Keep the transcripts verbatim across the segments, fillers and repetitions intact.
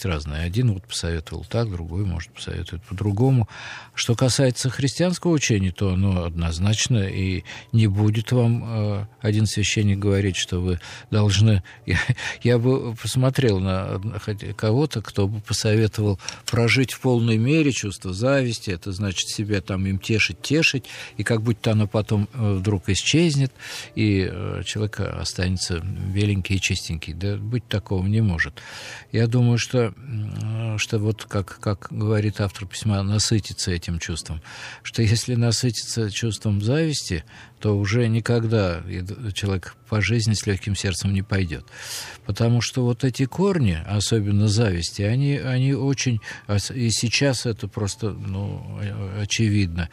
есть разные. Один вот посоветовал так, другой, может, посоветует по-другому. Что касается христианского учения, то оно однозначно, и не будет вам э, один священник говорить, что вы должны... Я, я бы посмотрел на кого-то, кто бы посоветовал прожить в полной мере чувство зависти, это значит себя там им тешить, тешить, и как будто оно потом вдруг исчезнет, и человек останется беленький и чистенький. Да быть такого не может. Я думаю, что, что вот как, как говорит автор письма, насытиться этим чувством, что если насытиться чувством зависти, то уже никогда человек по жизни с легким сердцем не пойдет. Потому что вот эти корни, особенно зависти, они, они очень... И сейчас это просто ну, очевидно.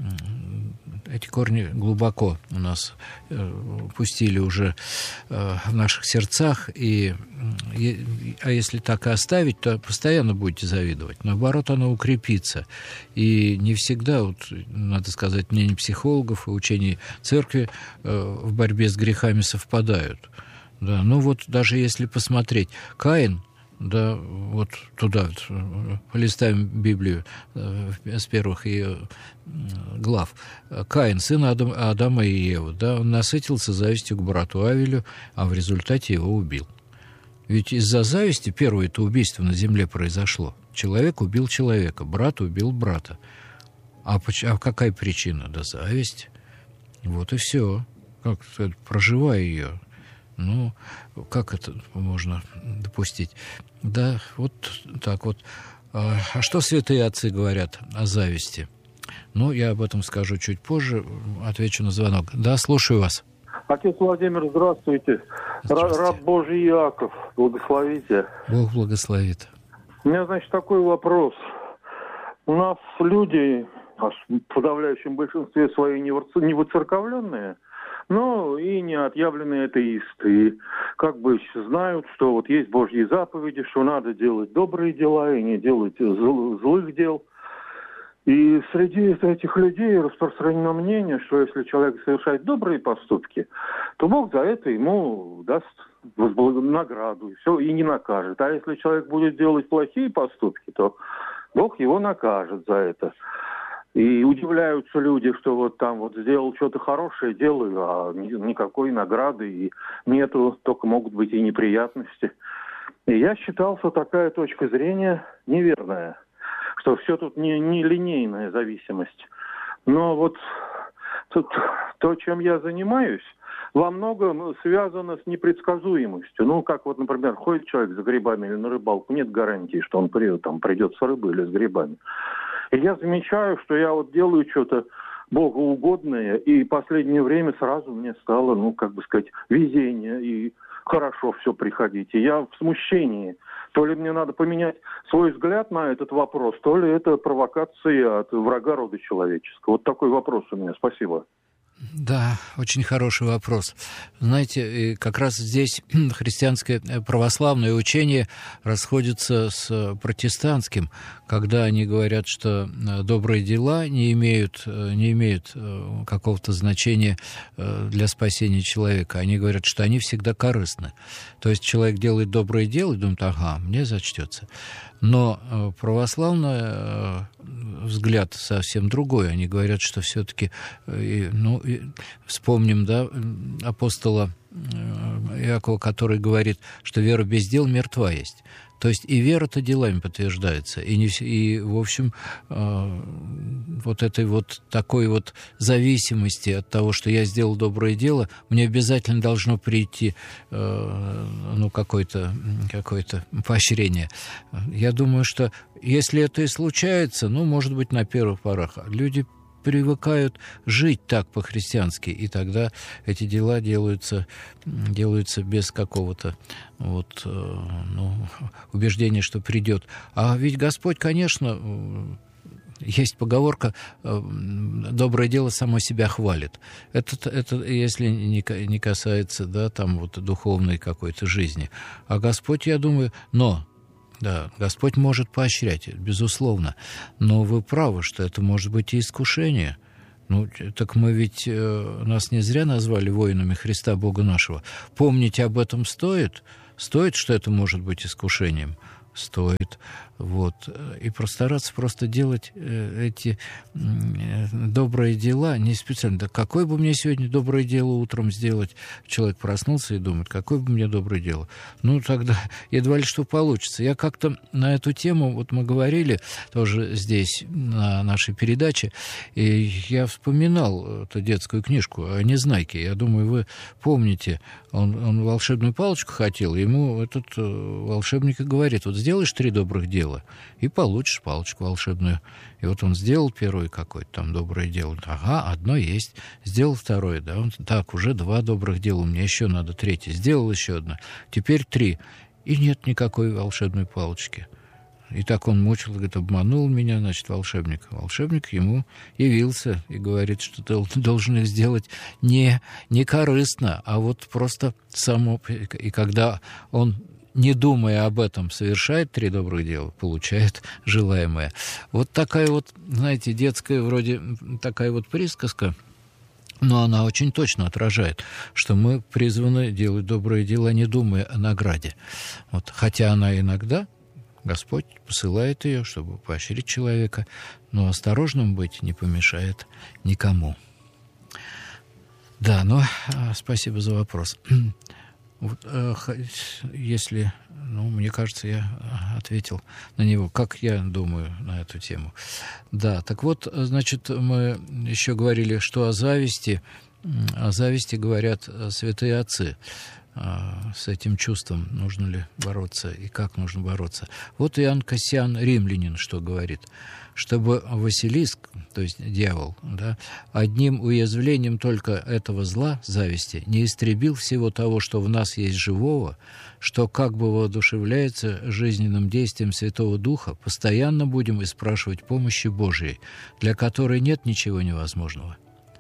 Эти корни глубоко у нас э, пустили уже э, в наших сердцах, и, и, а если так и оставить, то постоянно будете завидовать. Наоборот, оно укрепится. И не всегда, вот, надо сказать, мнения психологов и учений церкви э, в борьбе с грехами совпадают. Да, ну вот даже если посмотреть, Каин, да, вот туда, полистаем Библию э, с первых ее глав. Каин, сын Адам, Адама и Евы, да, он насытился завистью к брату Авелю, а в результате его убил. Ведь из-за зависти первое это убийство на земле произошло. Человек убил человека, брат убил брата. А, а какая причина? Да зависть. Вот и все. Как сказать, проживая ее. Ну, как это можно допустить? Да, вот так вот. А что святые отцы говорят о зависти? Ну, я об этом скажу чуть позже, отвечу на звонок. Да, слушаю вас. Отец Владимир, здравствуйте. здравствуйте. Раб Божий Иаков, благословите. Бог благословит. У меня, значит, такой вопрос. У нас люди, в подавляющем большинстве свои не воцерковленные, но и не отъявленные атеисты. И как бы знают, что вот есть Божьи заповеди, что надо делать добрые дела и не делать зл- злых дел. И среди этих людей распространено мнение, что если человек совершает добрые поступки, то Бог за это ему даст награду и все, и не накажет. А если человек будет делать плохие поступки, то Бог его накажет за это. И удивляются люди, что вот там вот сделал что-то хорошее, делаю, а никакой награды и нету, только могут быть и неприятности. И я считал, что такая точка зрения неверная, что все тут не, не линейная зависимость. Но вот тут, то, чем я занимаюсь, во многом связано с непредсказуемостью. Ну, как вот, например, ходит человек за грибами или на рыбалку, нет гарантии, что он придет, там, придет с рыбой или с грибами. И я замечаю, что я вот делаю что-то богоугодное, и в последнее время сразу мне стало, ну, как бы сказать, везение, и хорошо все приходить. И я в смущении. То ли мне надо поменять свой взгляд на этот вопрос, то ли это провокация от врага рода человеческого. Вот такой вопрос у меня. Спасибо. Да, очень хороший вопрос. Знаете, как раз здесь христианское православное учение расходится с протестантским, когда они говорят, что добрые дела не имеют, не имеют какого-то значения для спасения человека. Они говорят, что они всегда корыстны. То есть человек делает доброе дело и думает, ага, мне зачтется. Но православный взгляд совсем другой. Они говорят, что все-таки, ну, вспомним, да, апостола Иакова, который говорит, что вера без дел мертва есть. То есть и вера-то делами подтверждается. И, не, и в общем, э, вот этой вот такой вот зависимости от того, что я сделал доброе дело, мне обязательно должно прийти э, ну, какое-то, какое-то поощрение. Я думаю, что если это и случается, ну, может быть, на первых порах люди привыкают жить так по-христиански, и тогда эти дела делаются, делаются без какого-то вот, ну, убеждения, что придет. А ведь Господь, конечно, есть поговорка «доброе дело само себя хвалит». Это, это если не касается, да, там вот духовной какой-то жизни. А Господь, я думаю, но... Да, Господь может поощрять, безусловно. Но вы правы, что это может быть и искушение. Ну, так мы ведь э, нас не зря назвали воинами Христа Бога нашего. Помнить об этом стоит? Стоит, что это может быть искушением? стоит. Вот. И постараться просто делать эти добрые дела не специально. Да какое бы мне сегодня доброе дело утром сделать? Человек проснулся и думает, какое бы мне доброе дело? Ну, тогда едва ли что получится. Я как-то на эту тему, вот мы говорили тоже здесь, на нашей передаче, и я вспоминал эту детскую книжку о Незнайке. Я думаю, вы помните, он, он волшебную палочку хотел, ему этот волшебник и говорит, вот сделаешь три добрых дела, и получишь палочку волшебную. И вот он сделал первое какое-то там доброе дело. Ага, одно есть. Сделал второе, да. Он, так, уже два добрых дела, у меня еще надо третье. Сделал еще одно. Теперь три. И нет никакой волшебной палочки. И так он мучил, говорит, обманул меня, значит, волшебник. Волшебник ему явился и говорит, что ты должен их сделать не, не корыстно, а вот просто само... И когда он, не думая об этом, совершает три добрых дела, получает желаемое. Вот такая вот, знаете, детская вроде такая вот присказка, но она очень точно отражает, что мы призваны делать добрые дела, не думая о награде. Вот. Хотя она иногда, Господь посылает ее, чтобы поощрить человека, но осторожным быть не помешает никому. Да, ну, спасибо за вопрос. Вот, если, ну, мне кажется, я ответил на него, как я думаю на эту тему. Да, так вот, значит, мы еще говорили, что о зависти, о зависти говорят святые отцы. С этим чувством нужно ли бороться и как нужно бороться. Вот Иоанн Кассиан, римлянин, что говорит. Чтобы Василиск, то есть дьявол, да, одним уязвлением только этого зла, зависти, не истребил всего того, что в нас есть живого, что как бы воодушевляется жизненным действием Святого Духа, постоянно будем испрашивать помощи Божией, для которой нет ничего невозможного.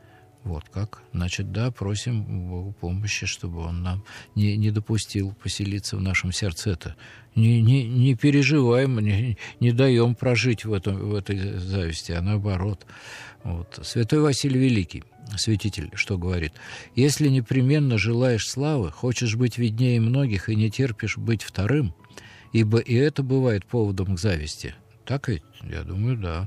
Вот как. Значит, да, просим Богу помощи, чтобы Он нам не, не допустил поселиться в нашем сердце это. Не, не, не переживаем, не, не даем прожить в, этом, в этой зависти, а наоборот. Вот. Святой Василий Великий, святитель, что говорит? «Если непременно желаешь славы, хочешь быть виднее многих и не терпишь быть вторым, ибо и это бывает поводом к зависти». Так ведь? Я думаю, да.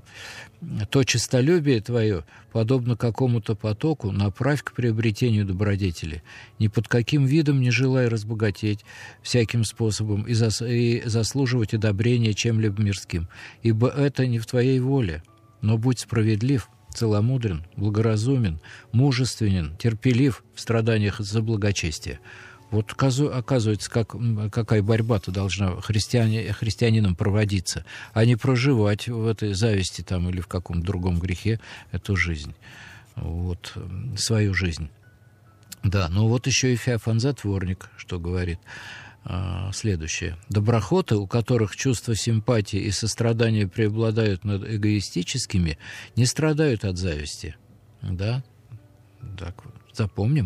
«То честолюбие твое, подобно какому-то потоку, направь к приобретению добродетели. Ни под каким видом не желай разбогатеть всяким способом и, зас... и заслуживать одобрения чем-либо мирским, ибо это не в твоей воле. Но будь справедлив, целомудрен, благоразумен, мужественен, терпелив в страданиях за благочестие». Вот оказывается, как, какая борьба-то должна христиане, христианином проводиться, а не проживать в этой зависти там, или в каком-то другом грехе эту жизнь, вот, свою жизнь. Да, но вот еще и Феофан Затворник, что говорит а, следующее. «Доброхоты, у которых чувство симпатии и сострадания преобладают над эгоистическими, не страдают от зависти». Да, так, запомним.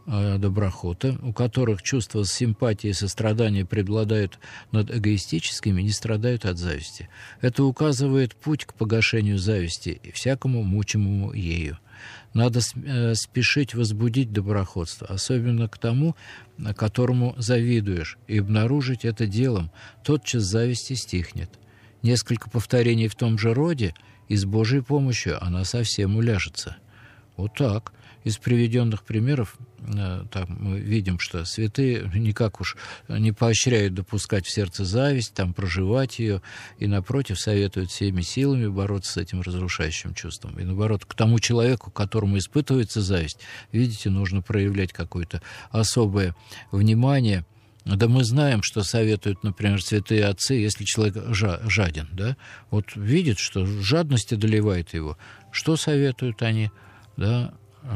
Доброхоты, у которых чувства симпатии и сострадания преобладают над эгоистическими, не страдают от зависти. Это указывает путь к погашению зависти и всякому мучимому ею. Надо спешить возбудить доброходство, особенно к тому, которому завидуешь, и обнаружить это делом, тотчас зависти стихнет. Несколько повторений в том же роде, и с Божьей помощью она совсем уляжется. Вот так. Из приведенных примеров там, мы видим, что святые никак уж не поощряют допускать в сердце зависть, там, проживать ее, и, напротив, советуют всеми силами бороться с этим разрушающим чувством. И, наоборот, к тому человеку, которому испытывается зависть, видите, нужно проявлять какое-то особое внимание. Да мы знаем, что советуют, например, святые отцы, если человек жаден, да, вот видит, что жадность одолевает его, что советуют они, да,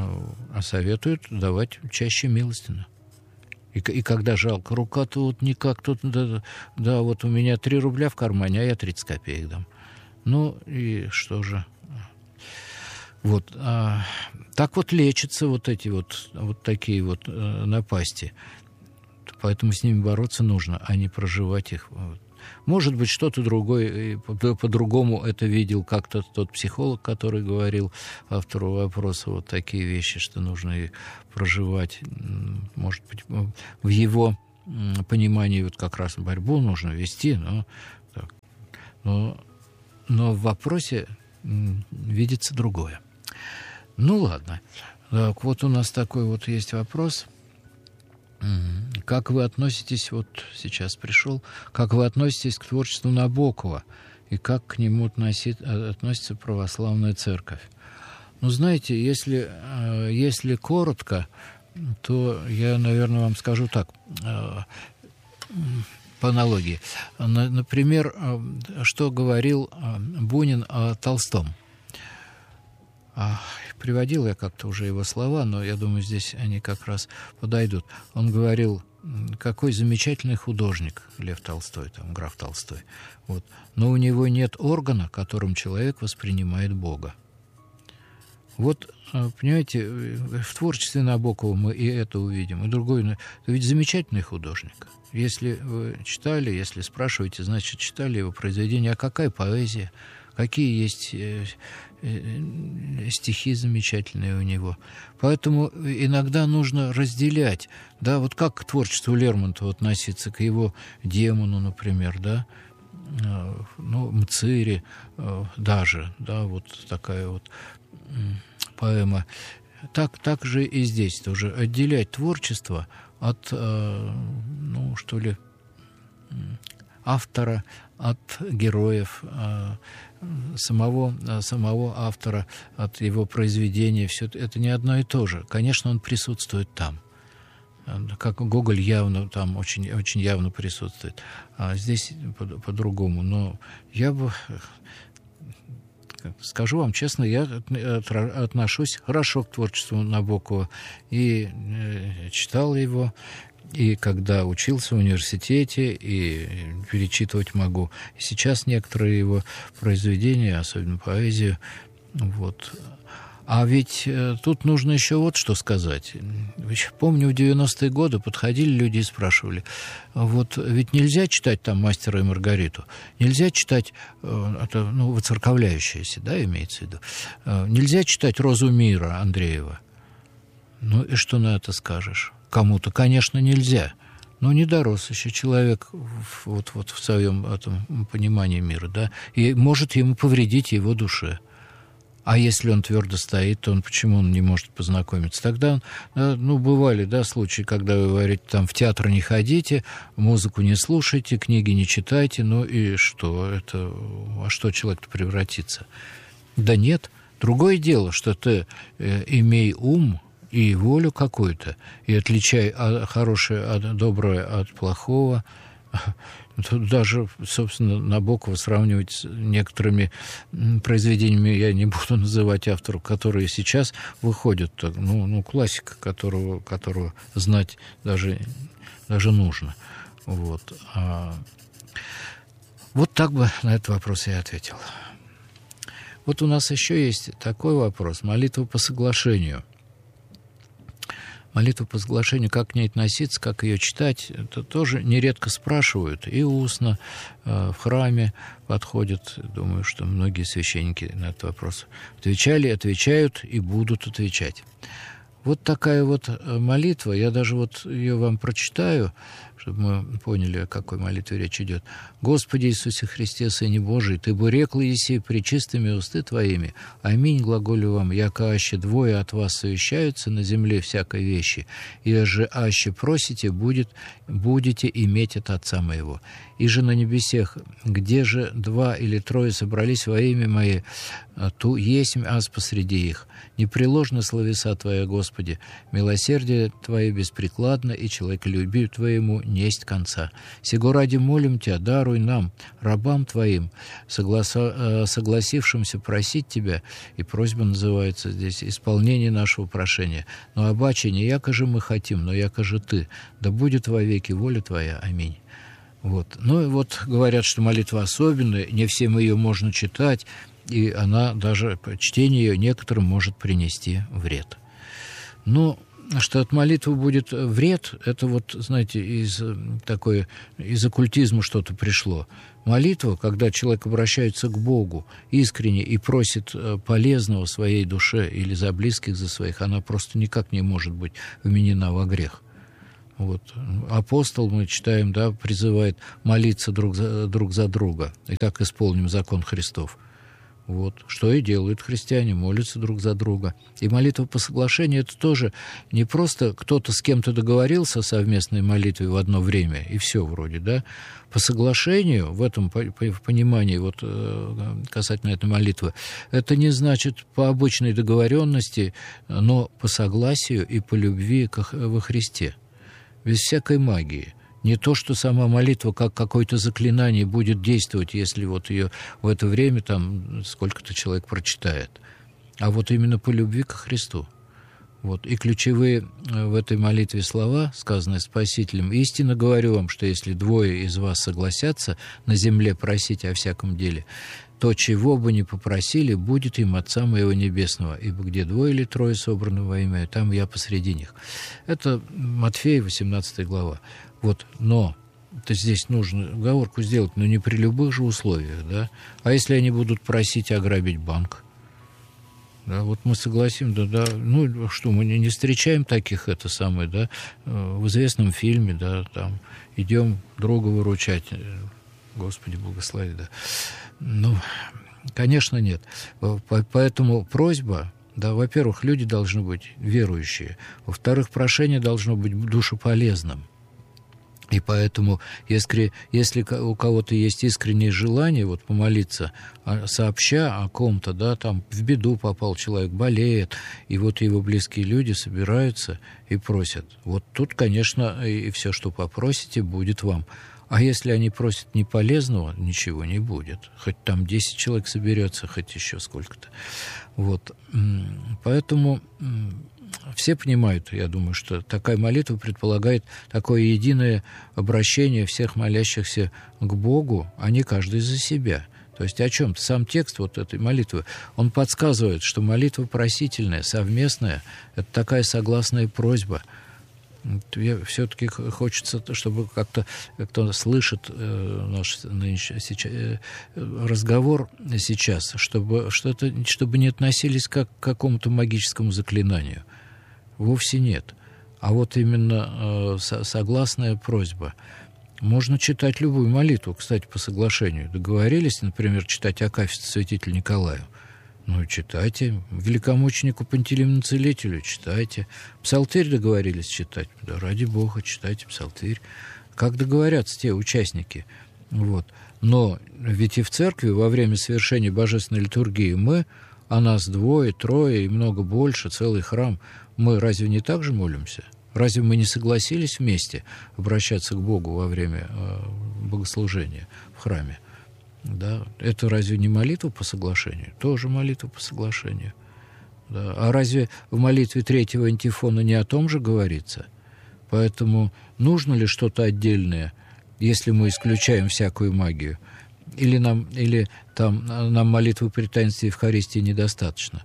а советуют давать чаще милостину. И, и когда жалко, рука-то вот никак, тут, да, да, вот у меня три рубля в кармане, а я тридцать копеек дам. Ну и что же? Вот, а, так вот лечатся вот эти вот, вот такие вот а, напасти. Поэтому с ними бороться нужно, а не проживать их. Может быть, что-то другое, по-другому это видел как-то тот психолог, который говорил автору вопроса вот такие вещи, что нужно их проживать, может быть, в его понимании вот как раз борьбу нужно вести, но, так, но, но в вопросе видится другое. Ну, ладно. Так, вот у нас такой вот есть вопрос. Как вы относитесь, вот сейчас пришел, как вы относитесь к творчеству Набокова и как к нему относит, относится православная церковь? Ну, знаете, если, если коротко, то я, наверное, вам скажу так, по аналогии. Например, что говорил Бунин о Толстом. Приводил я как-то уже его слова, но я думаю, здесь они как раз подойдут. Он говорил, какой замечательный художник Лев Толстой, там, граф Толстой. Вот. Но у него нет органа, которым человек воспринимает Бога. Вот, понимаете, в творчестве Набокова мы и это увидим, и другое. Это ведь замечательный художник. Если вы читали, если спрашиваете, значит, читали его произведения. А какая поэзия? Какие есть стихи замечательные у него. Поэтому иногда нужно разделять, да, вот как к творчеству Лермонтова относиться, к его демону, например, да, ну, Мцири даже, да, вот такая вот поэма. Так, так же и здесь тоже отделять творчество от, ну, что ли, автора, от героев, самого, самого автора, от его произведения. Все это не одно и то же. Конечно, он присутствует там. Как Гоголь явно там очень, очень явно присутствует. А здесь по- по-другому. Но я бы... Скажу вам честно, я отношусь хорошо к творчеству Набокова. И читал его, и когда учился в университете, и перечитывать могу. И сейчас некоторые его произведения, особенно поэзию, вот. А ведь э, тут нужно еще вот что сказать. Помню, в девяностые годы подходили люди и спрашивали, вот ведь нельзя читать там «Мастера и Маргариту», нельзя читать, э, это, ну, воцерковляющееся, да, имеется в виду, э, нельзя читать «Розу мира» Андреева. Ну и что на это скажешь? Кому-то, конечно, нельзя. Но не дорос еще человек вот, вот в своем этом понимании мира, да, и может ему повредить его душе. А если он твердо стоит, то он почему он не может познакомиться? Тогда, ну, бывали, да, случаи, когда вы говорите, там, в театр не ходите, музыку не слушайте, книги не читайте, ну и что? Это, во что человек-то превратится? Да нет. Другое дело, что ты э, имей ум и волю какую-то, и отличай хорошее от доброе от плохого. Тут даже, собственно, Набокова сравнивать с некоторыми произведениями, я не буду называть авторов, которые сейчас выходят, ну, ну классика, которого, которого знать даже, даже нужно. Вот. А, вот так бы на этот вопрос я ответил. Вот у нас еще есть такой вопрос. Молитва по соглашению. Молитву по соглашению, как к ней относиться, как ее читать, это тоже нередко спрашивают. И устно э, в храме подходят. Думаю, что многие священники на этот вопрос отвечали, отвечают и будут отвечать. Вот такая вот молитва, я даже вот ее вам прочитаю, чтобы мы поняли, о какой молитве речь идет. «Господи Иисусе Христе, Сыне Божий, Ты бурекл еси пречистыми усты Твоими. Аминь, глаголю вам, яко аще двое от вас совещаются на земле всякой вещи, и же аще просите, будет, будете иметь от Отца Моего. И же на небесех, где же два или трое собрались во имя Мое, ту есмь аз посреди их. Непреложно словеса Твоя, Господи, милосердие Твое беспрекладно, и человеколюбию Твоему несть конца. Сего ради молим Тебя, даруй нам, рабам Твоим, согласа, согласившимся просить Тебя, и просьба называется здесь, исполнение нашего прошения. Но обаче не яко же мы хотим, но яко же Ты, да будет вовеки воля Твоя. Аминь». Вот. Ну и вот говорят, что молитва особенная, не всем ее можно читать, и она даже, чтение ее некоторым может принести вред. Но что от молитвы будет вред, это вот, знаете, из такой, из оккультизма что-то пришло. Молитва, когда человек обращается к Богу искренне и просит полезного своей душе или за близких, за своих, она просто никак не может быть вменена во грех. Вот. Апостол, мы читаем, да, призывает молиться друг за, друг за друга. И так исполним закон Христов. Вот. Что и делают христиане, молятся друг за друга. И молитва по соглашению – это тоже не просто кто-то с кем-то договорился о совместной молитве в одно время, и все вроде, да. По соглашению, в этом понимании, вот, касательно этой молитвы, это не значит по обычной договоренности, но по согласию и по любви во Христе, без всякой магии. Не то, что сама молитва как какое-то заклинание будет действовать, если вот ее в это время там сколько-то человек прочитает, а вот именно по любви ко Христу. Вот. И ключевые в этой молитве слова, сказанные Спасителем: «Истинно говорю вам, что если двое из вас согласятся на земле просить о всяком деле, то, чего бы ни попросили, будет им Отца Моего Небесного, ибо где двое или трое собраны во имя, там я посреди них». Это Матфея, восемнадцатая глава. Вот, но то здесь нужно оговорку сделать, но не при любых же условиях, да. А если они будут просить ограбить банк? Да, вот мы согласим, да, да, ну что, мы не, не встречаем таких, это самое, да, в известном фильме, да, там, идем друга выручать, Господи, благослови, да. Ну, конечно, нет. Поэтому просьба, да, во-первых, люди должны быть верующие, во-вторых, прошение должно быть душеполезным. И поэтому, если, если у кого-то есть искреннее желание вот, помолиться, сообща о ком-то, да, там в беду попал человек, болеет, и вот его близкие люди собираются и просят. Вот тут, конечно, и все, что попросите, будет вам. А если они просят неполезного, ничего не будет. Хоть там десять человек соберется, хоть еще сколько-то. Вот. Поэтому все понимают, я думаю, что такая молитва предполагает такое единое обращение всех молящихся к Богу, а не каждый за себя. То есть о чем-то. Сам текст вот этой молитвы, он подсказывает, что молитва просительная, совместная, это такая согласная просьба. Я все-таки хочется, чтобы как-то кто слышит э, наш нынче, сейчас, э, разговор сейчас, чтобы, что-то, чтобы не относились как к какому-то магическому заклинанию. Вовсе нет. А вот именно э, со, согласная просьба. Можно читать любую молитву, кстати, по соглашению. Договорились, например, читать акафист святителю Николаю. Ну, читайте. Великомученику Пантелеймону Целителю читайте. Псалтырь договорились читать. Да, ради Бога, читайте псалтырь. Как договорятся те участники. Вот. Но ведь и в церкви во время совершения божественной литургии мы, а нас двое, трое и много больше, целый храм, мы разве не так же молимся? Разве мы не согласились вместе обращаться к Богу во время э, богослужения в храме? Да, это разве не молитва по соглашению? Тоже молитва по соглашению. Да. А разве в молитве третьего антифона не о том же говорится? Поэтому нужно ли что-то отдельное, если мы исключаем всякую магию? Или нам, или там, нам молитвы при таинстве Евхаристии недостаточно?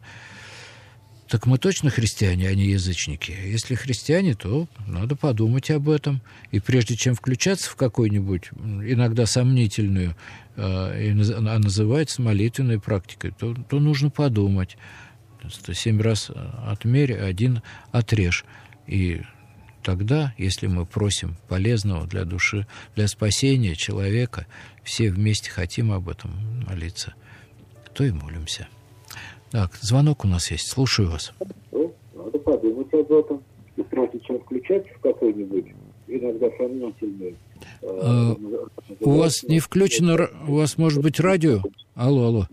Так мы точно христиане, а не язычники. Если христиане, то надо подумать об этом. И прежде чем включаться в какую-нибудь, иногда сомнительную, э, а называется молитвенной практикой, то, то нужно подумать. Семь раз отмерь, один отрежь. И тогда, если мы просим полезного для души, для спасения человека, все вместе хотим об этом молиться, то и молимся. Так, звонок у нас есть. Слушаю вас. Ну, надо подумать об этом. И прежде чем включаться в какой-нибудь, иногда сомнительный... А, у вас не включено... У вас, может быть, радио? Алло, алло.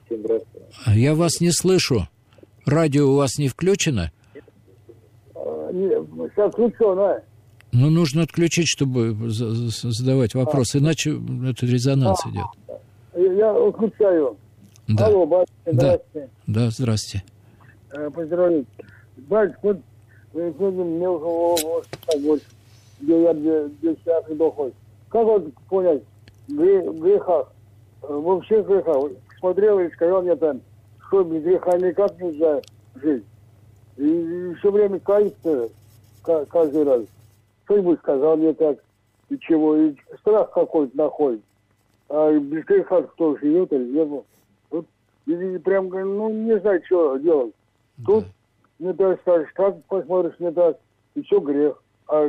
Я вас не слышу. Радио у вас не включено? Сейчас включено. Ну, нужно отключить, чтобы задавать вопросы, иначе это резонанс идет. Я включаю. Да. Алло, батюшка, здравствуйте. Да, да, здрасте. Поздравляю. Батюшка, вот сегодня мне уже больше, где я без всяких доходов. Как вот понять, в грехах, во всех грехах, смотрел и сказал мне там, что без греха никак нельзя жить. И все время каяться каждый раз. Кто-нибудь сказал мне так, и чего, и страх какой-то находит. А без греха кто живет или нет? Тут и прям, ну, не знаю, что делать. Тут да. Не так скажешь, как посмотришь, не так, и все грех. А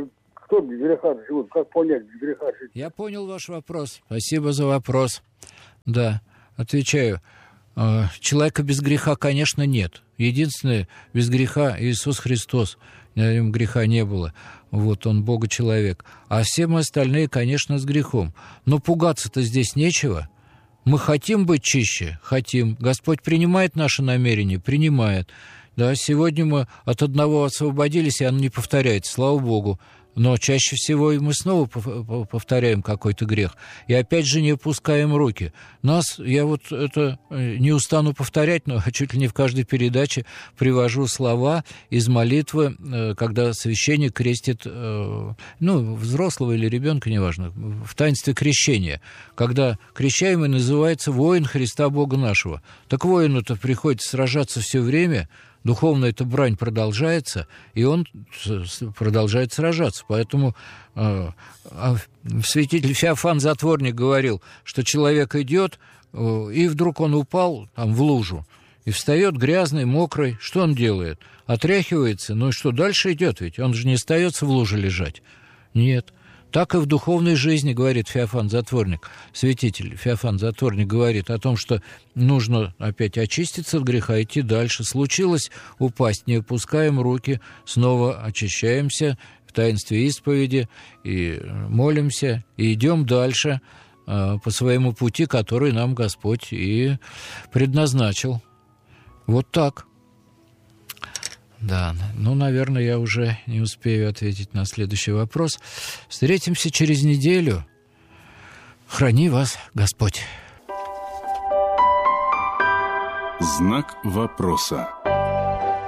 кто без греха живет? Как понять, без греха жить? Я понял ваш вопрос. Спасибо за вопрос. Да, отвечаю. Человека без греха, конечно, нет. Единственное, без греха Иисус Христос. На нем греха не было. Вот, он Бога-человек. А все мы остальные, конечно, с грехом. Но пугаться-то здесь нечего. Мы хотим быть чище? Хотим. Господь принимает наши намерения? Принимает. Да, сегодня мы от одного освободились, и оно не повторяется, слава Богу. Но чаще всего и мы снова повторяем какой-то грех. И опять же не опускаем руки. Нас, я вот это не устану повторять, но чуть ли не в каждой передаче привожу слова из молитвы, когда священник крестит, ну, взрослого или ребенка, неважно, в таинстве крещения. Когда крещаемый называется воин Христа Бога нашего. Так воину-то приходится сражаться все время. Духовно эта брань продолжается, и он продолжает сражаться. Поэтому э, святитель Феофан Затворник говорил, что человек идет, э, и вдруг он упал там, в лужу, и встает грязный, мокрый. Что он делает? Отряхивается. Ну и что, дальше идет ведь? Он же не остается в луже лежать. Нет. Так и в духовной жизни, говорит Феофан Затворник, святитель Феофан Затворник говорит о том, что нужно опять очиститься от греха, идти дальше. Случилось упасть, не опускаем руки, снова очищаемся в таинстве исповеди и молимся, и идем дальше э, по своему пути, который нам Господь и предназначил. Вот так. Да, ну, наверное, я уже не успею ответить на следующий вопрос. Встретимся через неделю. Храни вас Господь. Знак вопроса.